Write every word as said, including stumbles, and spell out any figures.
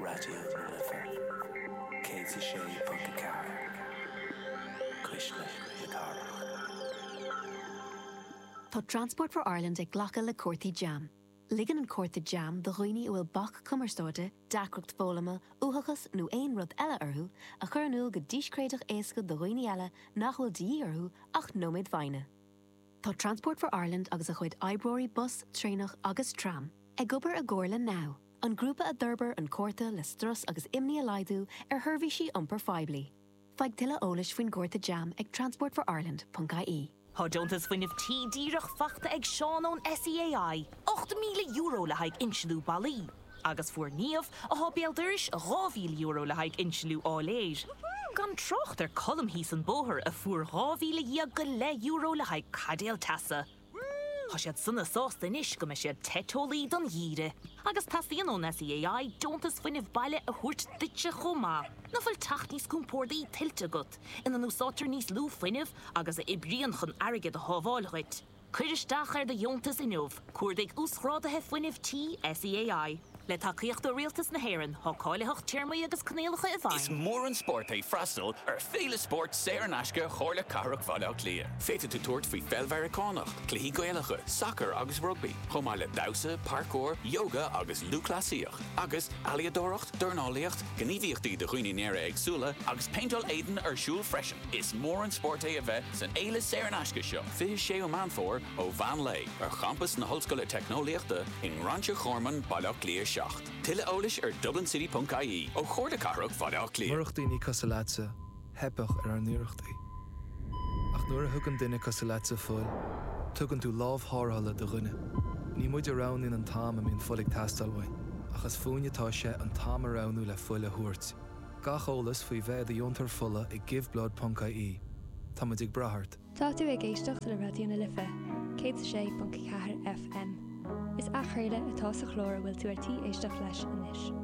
Radio Liffey. Katie Shea Punkacara. Krishna Yakara. Tá Transport for Ireland ag ghlacha le Cortaí Jam. Ligan an Cortaí Jam do roioine bhfuil bach cumarstáide, dacrocht fólama, uthachas nó aon rud eile orthu, a chur anúil go díscréadach éasca do roioine eile nach bhfuil dí orthu ach nóméid bhaine. Tá Transport for Ireland agus a chuid Ibrory bus, trénach agus tram. Ag gobar a gcóirla now. An grúpa a d'urbar an Corta le strus agus imní a laidú ar thuirbhí sí iompar faiblí. Feig tuile eolais faoin Cortaí Jam ag transport for ireland dot I E. Tá Jontas faoinmh tí díreach fachta ag Seanón S E A I, ocht míle euro le haig insilú balí. Agus fuair níomh a hábéal dúiris two thousand euro le haig insilú áléir. Gan trocht ar colm hís an bóthir a fuair two thousand iag go le euro le haig cadéal tasa. Tá siad sunna sásta inis go me siad tetólaí don dhíre. Agus tasaíon ón S E A I Jontas faoinmh baile a thuirt duite chomá. Na bfuil tacht níos cúmpórdaí tiltte gut, ina núsátar níos lú faoinmh agus a ibrion chun airgid a hábháilchuid. Cuiristeach ar de Jontas inmh, cuairdaigh úsrádathe faoinmh tí S E A I. Le tacaíocht do rialtas na hÉireann, thá cáileach tíormaí agus cnéalacha a bhain. Is mór an sport é freastal ar féle sport séir an aisce chóirla carach fadaach lia. Féite tú tuairt faoi feilmhearicánach, cluichí gaealacha, soccer agus rugby, chomá le damhsa, parkour, yoga agus lúclasíoch, agus aliadóracht, dornálaíocht, gníomhaíochtaí de chuoine néire agsúla, agus paintol éidean ar siúl freisin. Is mór an sport é a bheith san éile séir an aisce seo. Fiche sé ó manfór ó Van Lay, ar campus na hallscoile technoliaachta in Rancho Chorman, bailach lia seacht. Tille eolais ar dublin city dot I E ó chóirla carach fadaach lia. Muireachtaí cosalaatsa, hebach ar an nuireachtaí. Ach nuair a thugann duine cosalaatsa fuil, tugann tú lámh thárthala do dhuine. Ní muid a rán in an tám a mín fulig tastalhain, achas fúinetá sé an tám a ránú le fuil a thuairt. Gach eolas faoi bheith a diontar fulla i giveblood dot I E. Tá muid ag brathart. Tá tú ag éisteacht le Radio na Liffey, Katie Shea Punkacara F M. Is achréile atá sa chlór bhfuil tú ar tí éisteach leis inis.